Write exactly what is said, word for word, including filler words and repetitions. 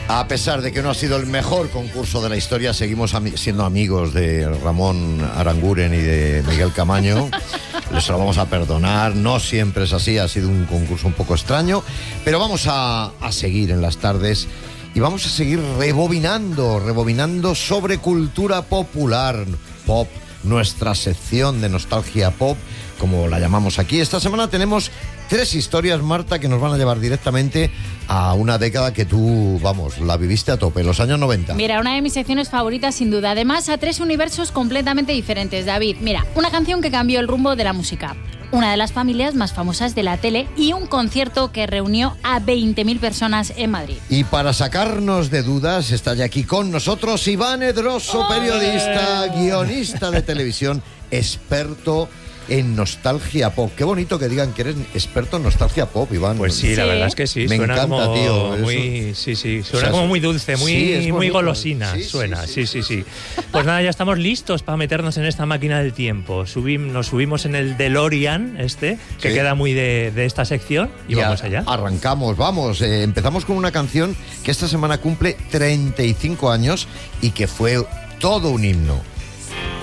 A pesar de que no ha sido el mejor concurso de la historia, seguimos ami- siendo amigos de Ramón Aranguren y de Miguel Camaño. Les lo vamos a perdonar, no siempre es así, ha sido un concurso un poco extraño, pero vamos a, a seguir en las tardes y vamos a seguir rebobinando, rebobinando sobre cultura popular, pop, nuestra sección de nostalgia pop, como la llamamos aquí. Esta semana tenemos tres historias, Marta, que nos van a llevar directamente a una década que tú, vamos, la viviste a tope, los años noventa. Mira, una de mis secciones favoritas sin duda. Además, a tres universos completamente diferentes, David. Mira, una canción que cambió el rumbo de la música, una de las familias más famosas de la tele y un concierto que reunió a veinte mil personas en Madrid. Y para sacarnos de dudas, está ya aquí con nosotros Iván Edroso, periodista, guionista de televisión, experto en nostalgia pop. Qué bonito que digan que eres experto en nostalgia pop, Iván. Pues sí, la Sí. verdad es que sí. Me suena encanta, como tío. Muy, sí, sí. Suena O sea, como muy dulce, muy, sí, es muy bonito. golosina. Sí, sí, suena, sí, sí, sí, sí. Pues nada, ya estamos listos para meternos en esta máquina del tiempo. Subim, nos subimos en el DeLorean este, que Sí. queda muy de, de esta sección, y, Y vamos a- allá. Arrancamos, vamos. Eh, empezamos con una canción que esta semana cumple treinta y cinco años y que fue todo un himno.